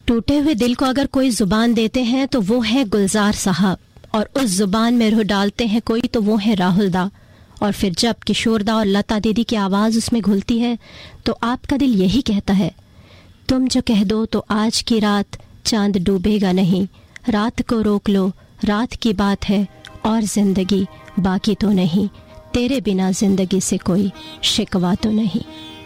टूटे हुए दिल को अगर कोई जुबान देते हैं तो वो है गुलजार साहब, और उस जुबान में रूह डालते हैं कोई तो वो है राहुल दा। और फिर जब किशोरदा और लता दीदी की आवाज़ उसमें घुलती है तो आपका दिल यही कहता है, तुम जो कह दो तो आज की रात चांद डूबेगा नहीं, रात को रोक लो, रात की बात है और जिंदगी बाकी तो नहीं, तेरे बिना जिंदगी से कोई शिकवा तो नहीं।